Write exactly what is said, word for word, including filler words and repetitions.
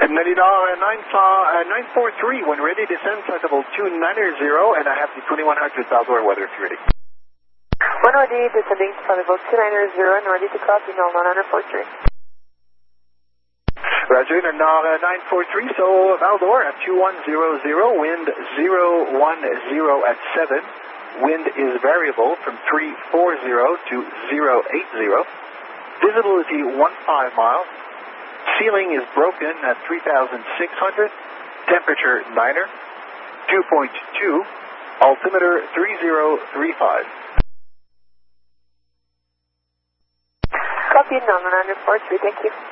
And nine four three, when ready, descend flight level two ninety, and I have the twenty-one hundred Valdor weather if you're ready. When ready, descending to level two ninety and ready to copy, no nine four three. Roger, and uh, nine four three, so Valdor at two one zero zero, wind zero one zero at seven. Wind is variable from three four zero to zero eight zero. Visibility one five miles. Ceiling is broken at three thousand six hundred. Temperature niner. two point two. Altimeter three zero three five. Copy, no nine four three, thank you.